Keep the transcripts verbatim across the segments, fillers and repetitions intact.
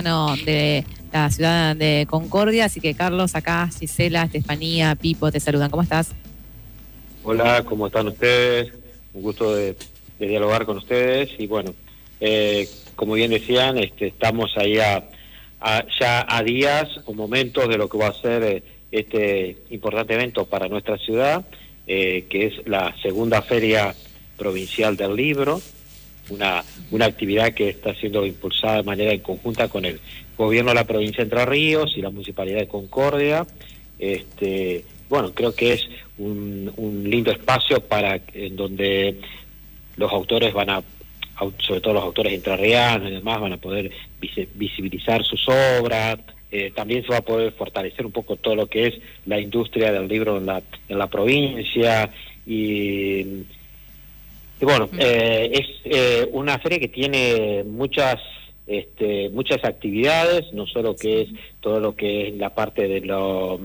decano de la ciudad de Concordia. Así que Carlos, acá Gisela, Estefanía, Pipo, te saludan. ¿Cómo estás? Hola, ¿cómo están ustedes? Un gusto de, de dialogar con ustedes. Y bueno, eh, como bien decían, este, estamos ahí a, a, ya a días o momentos de lo que va a ser eh, este importante evento para nuestra ciudad, eh, que es la segunda Feria Provincial del Libro, una, una actividad que está siendo impulsada de manera en conjunta con el gobierno de la provincia de Entre Ríos y la Municipalidad de Concordia. Este, bueno, creo que es un, un lindo espacio para en donde los autores van a, sobre todo los autores entrerrianos y demás, van a poder visibilizar sus obras. Eh, también se va a poder fortalecer un poco todo lo que es la industria del libro en la, en la provincia. Y, y bueno, eh, es eh, una feria que tiene muchas este, muchas actividades, no solo que es todo lo que es la parte de lo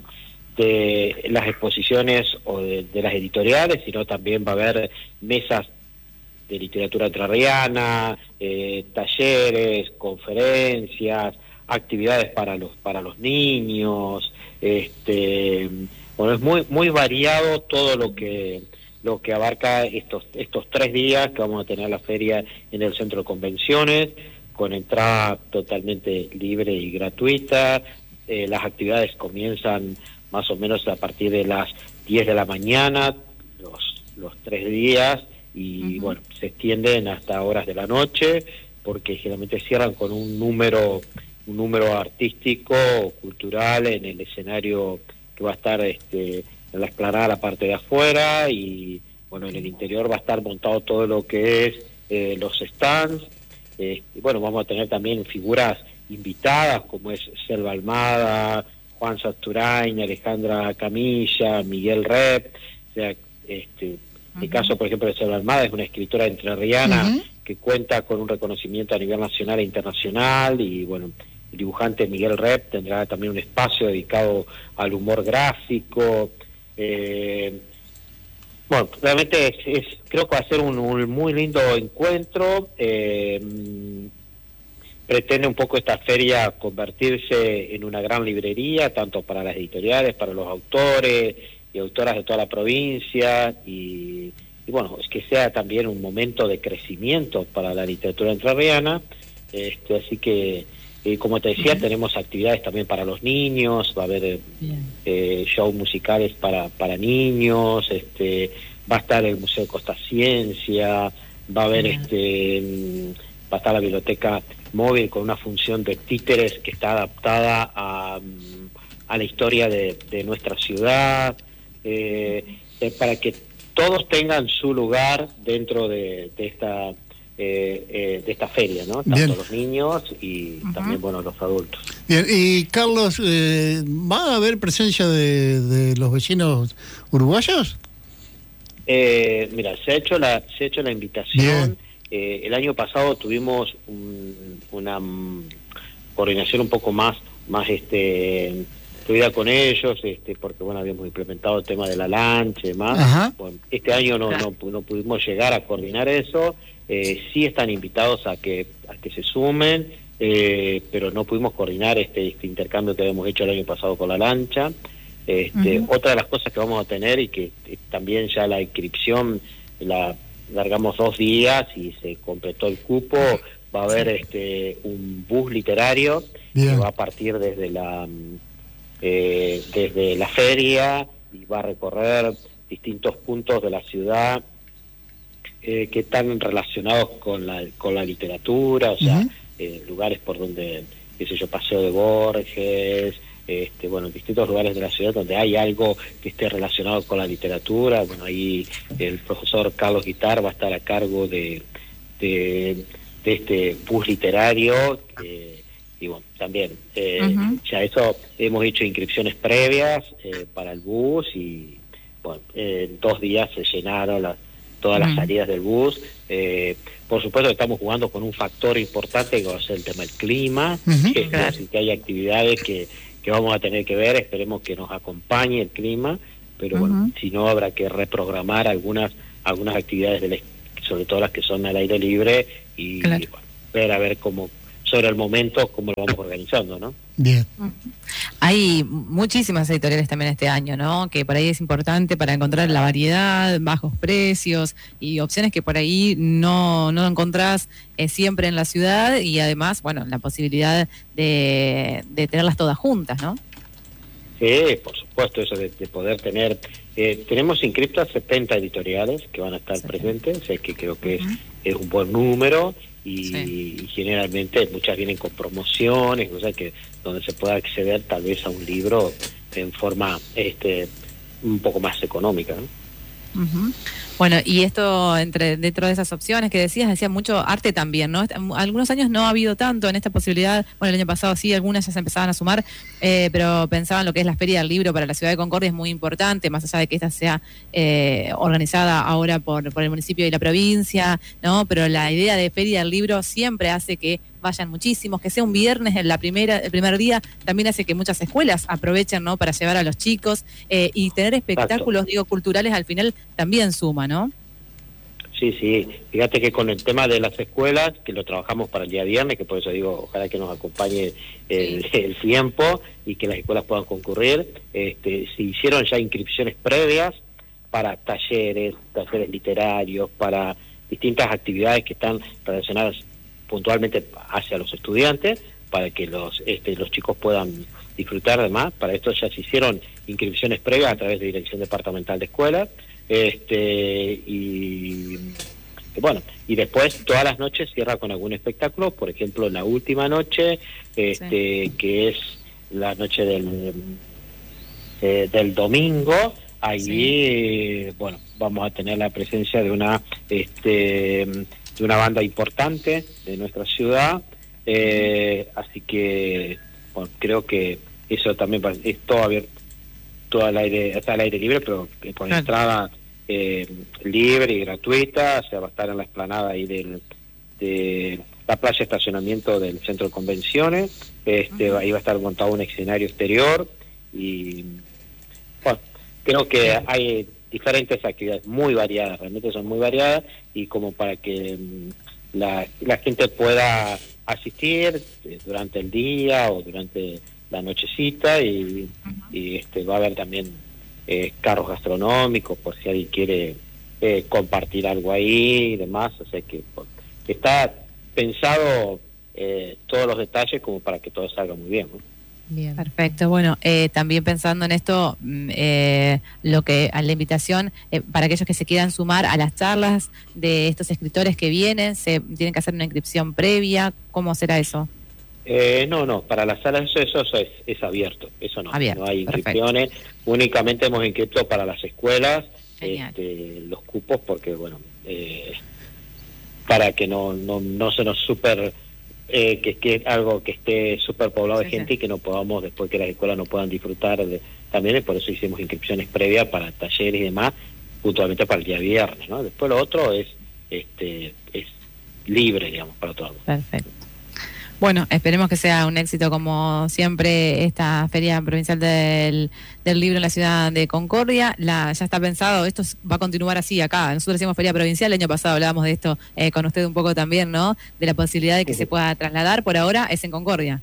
de las exposiciones o de, de las editoriales, sino también va a haber mesas de literatura entrerriana, eh, talleres, conferencias, actividades para los para los niños. Este, bueno, es muy muy variado todo lo que lo que abarca estos estos tres días que vamos a tener la feria en el centro de convenciones, con entrada totalmente libre y gratuita. Eh, las actividades comienzan más o menos a partir de las diez de la mañana, los, los tres días, y uh-huh. bueno, se extienden hasta horas de la noche, porque generalmente cierran con un número, un número artístico o cultural en el escenario que va a estar este, en la explanada, la parte de afuera, y bueno, en el interior va a estar montado todo lo que es eh, los stands. Eh, y bueno, vamos a tener también figuras invitadas, como es Selva Almada, Juan Sasturain, Alejandra Camilla, Miguel Rep. O sea, este, uh-huh. el caso, por ejemplo, de Selva Almada es una escritora entrerriana uh-huh. que cuenta con un reconocimiento a nivel nacional e internacional, y bueno, el dibujante Miguel Rep tendrá también un espacio dedicado al humor gráfico. Eh, bueno, realmente es, es, creo que va a ser un, un muy lindo encuentro. Eh, pretende un poco esta feria convertirse en una gran librería, tanto para las editoriales, para los autores y autoras de toda la provincia, y, y bueno, es que sea también un momento de crecimiento para la literatura entrerriana. Este, así que, eh, como te decía, uh-huh. tenemos actividades también para los niños, va a haber eh, shows musicales para, para niños, este, va a estar el Museo de Costa Ciencia, va a haber, uh-huh. este, va a estar la biblioteca móvil con una función de títeres que está adaptada a, a la historia de, de nuestra ciudad, eh, eh, para que todos tengan su lugar dentro de, de esta eh, eh, de esta feria, ¿no? Tanto Bien. Los niños y uh-huh. también, bueno, los adultos. Bien, y Carlos, eh, ¿va a haber presencia de, de los vecinos uruguayos? Eh, mira, se ha hecho la se ha hecho la invitación. Eh, el año pasado tuvimos un, una um, coordinación un poco más más este fluida con ellos, este porque bueno, habíamos implementado el tema de la lancha y demás. Bueno, este año no, no no pudimos llegar a coordinar eso. Eh, sí están invitados a que a que se sumen, eh, pero no pudimos coordinar este este intercambio que habíamos hecho el año pasado con la lancha. Este, uh-huh. Otra de las cosas que vamos a tener, y que eh, también ya la inscripción la largamos dos días y se completó el cupo, va a haber este un bus literario Bien. Que va a partir desde la eh, desde la feria y va a recorrer distintos puntos de la ciudad eh, que están relacionados con la con la literatura, o sea, uh-huh. eh, lugares por donde, qué sé yo, Paseo de Borges, este bueno, distintos lugares de la ciudad donde hay algo que esté relacionado con la literatura. Bueno, ahí el profesor Carlos Guitar va a estar a cargo de de, de este bus literario, eh, y bueno, también eh, uh-huh. ya eso, hemos hecho inscripciones previas eh, para el bus, y bueno, en dos días se llenaron las todas las uh-huh. salidas del bus. Eh, por supuesto estamos jugando con un factor importante que va a ser el tema del clima, uh-huh. que, claro. así que hay actividades que que vamos a tener que ver, esperemos que nos acompañe el clima, pero uh-huh. bueno, si no habrá que reprogramar algunas algunas actividades, de la, sobre todo las que son al aire libre, y, claro. y bueno, ver a ver cómo sobre el momento, cómo lo vamos organizando, ¿no? Bien. Hay muchísimas editoriales también este año, ¿no? Que por ahí es importante para encontrar la variedad, bajos precios y opciones que por ahí no, no encontrás eh, siempre en la ciudad, y además, bueno, la posibilidad de, de tenerlas todas juntas, ¿no? Sí, por supuesto, eso de, de poder tener... Eh, tenemos inscriptas setenta editoriales que van a estar sí. presentes, o sea, que creo que uh-huh. es, es un buen número, y, sí. y generalmente muchas vienen con promociones, o sea, que donde se pueda acceder tal vez a un libro en forma este un poco más económica, ¿no? Uh-huh. Bueno, y esto, entre dentro de esas opciones que decías, decía mucho arte también, ¿no? Algunos años no ha habido tanto en esta posibilidad, bueno, el año pasado sí, algunas ya se empezaban a sumar, eh, pero pensaban lo que es la Feria del Libro para la ciudad de Concordia es muy importante, más allá de que esta sea eh, organizada ahora por, por el municipio y la provincia, ¿no? Pero la idea de Feria del Libro siempre hace que vayan muchísimos, que sea un viernes en la primera, el primer día, también hace que muchas escuelas aprovechen, ¿no? Para llevar a los chicos, eh, y tener espectáculos, Exacto. digo, culturales al final también suma, ¿no? Sí, sí, fíjate que con el tema de las escuelas, que lo trabajamos para el día viernes, que por eso digo, ojalá que nos acompañe el, sí. el tiempo y que las escuelas puedan concurrir, este, se hicieron ya inscripciones previas para talleres, talleres literarios, para distintas actividades que están relacionadas puntualmente hacia los estudiantes, para que los este, los chicos puedan disfrutar además. Para esto ya se hicieron inscripciones previas a través de Dirección Departamental de Escuelas, este y, y bueno, y después todas las noches cierra con algún espectáculo, por ejemplo la última noche, este sí. que es la noche del eh, del domingo, allí sí. bueno, vamos a tener la presencia de una este de una banda importante de nuestra ciudad, eh, así que bueno, creo que eso también es todo abierto, todo al aire, está al aire libre, pero con claro. entrada eh, libre y gratuita. O sea, va a estar en la explanada ahí del, de la playa de estacionamiento del centro de convenciones, este, uh-huh. ahí va a estar montado un escenario exterior, y bueno, creo que hay diferentes actividades muy variadas, realmente son muy variadas, y como para que la, la gente pueda asistir durante el día o durante la nochecita, y, uh-huh. y este va a haber también eh, carros gastronómicos por si alguien quiere eh, compartir algo ahí y demás, o sea que pues, está pensado eh, todos los detalles como para que todo salga muy bien, ¿no? Bien, perfecto. Bueno, eh, también pensando en esto, eh, lo que a la invitación eh, para aquellos que se quieran sumar a las charlas de estos escritores que vienen, se tienen que hacer una inscripción previa. ¿Cómo será eso? Eh, no, no, para las salas eso, eso, eso es, es abierto, eso no, abierto, no hay inscripciones, perfecto. Únicamente hemos inscrito para las escuelas este, los cupos, porque bueno, eh, para que no, no, no se nos super... Eh, que, que es algo que esté súper poblado sí, de gente sí. y que no podamos, después que las escuelas no puedan disfrutar de, también, por eso hicimos inscripciones previas para talleres y demás, puntualmente para el día viernes, ¿no? Después lo otro es este es libre, digamos, para todos. Perfecto. Bueno, esperemos que sea un éxito como siempre esta Feria Provincial del, del Libro en la ciudad de Concordia. La, ya está pensado, esto va a continuar así acá. Nosotros decimos Feria Provincial, el año pasado hablábamos de esto eh, con usted un poco también, ¿no? De la posibilidad de que sí. se pueda trasladar, por ahora es en Concordia.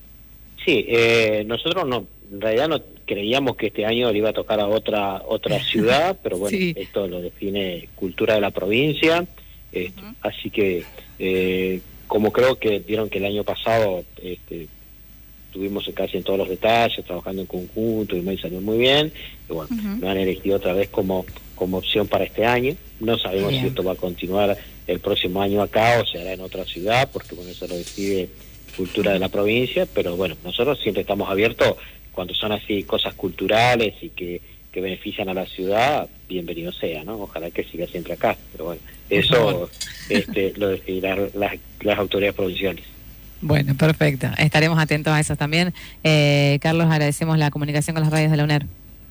Sí, eh, nosotros no, en realidad no creíamos que este año le iba a tocar a otra otra ciudad, pero bueno, sí. esto lo define Cultura de la Provincia, eh, uh-huh. así que... Eh, como creo que vieron que el año pasado este, estuvimos casi en todos los detalles, trabajando en conjunto, y me salió muy bien, y bueno, uh-huh. me han elegido otra vez como, como opción para este año. No sabemos bien. si esto va a continuar el próximo año acá o se hará en otra ciudad, porque bueno, eso lo decide Cultura de la Provincia, pero bueno, nosotros siempre estamos abiertos cuando son así cosas culturales y que, que benefician a la ciudad, bienvenido sea, ¿no? Ojalá que siga siempre acá, pero bueno, eso este, lo decidirán las, las autoridades provinciales. Bueno, perfecto. Estaremos atentos a eso también. Eh, Carlos, agradecemos la comunicación con las radios de la U N E R.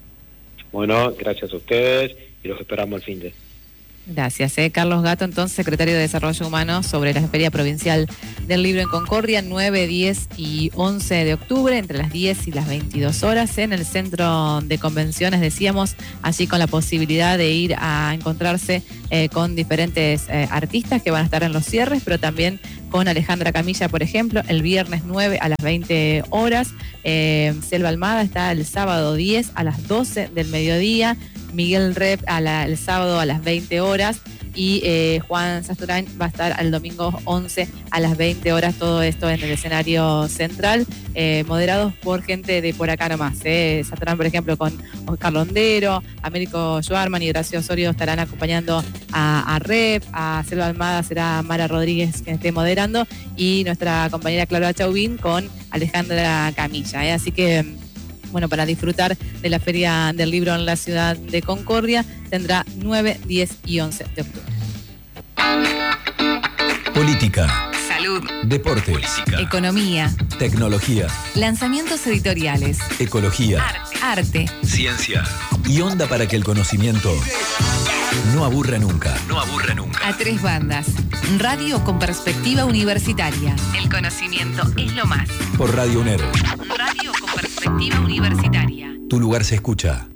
Bueno, gracias a ustedes y los esperamos el fin de... Gracias. Eh. Carlos Gato, entonces, secretario de Desarrollo Humano, sobre la Feria Provincial del Libro en Concordia, nueve, diez y once de octubre, entre las diez y las veintidós horas, en el Centro de Convenciones, decíamos, allí con la posibilidad de ir a encontrarse eh, con diferentes eh, artistas que van a estar en los cierres, pero también con Alejandra Camilla, por ejemplo, el viernes nueve a las veinte horas. Eh, Selva Almada está el sábado diez a las doce del mediodía. Miguel Rep a la, el sábado a las veinte horas. Y eh, Juan Sasturain va a estar el domingo once a las veinte horas, todo esto en el escenario central, eh, moderados por gente de por acá nomás. Eh. Sasturain, por ejemplo, con Oscar Londero, Américo Schwarman y Horacio Osorio estarán acompañando a, a Rep, a Selva Almada será Mara Rodríguez quien esté moderando, y nuestra compañera Clara Chauvin con Alejandra Camilla. Eh. Así que, bueno, para disfrutar de la Feria del Libro en la ciudad de Concordia, tendrá nueve, diez y once de octubre. Política. Salud. Deporte. Política. Economía. Tecnología. Lanzamientos editoriales. Ecología. Arte. Arte. Ciencia. Y onda para que el conocimiento no aburra nunca. No aburra nunca. A tres bandas. Radio con perspectiva universitaria. El conocimiento es lo más. Por Radio UNER. Radio con perspectiva universitaria. Tu lugar se escucha.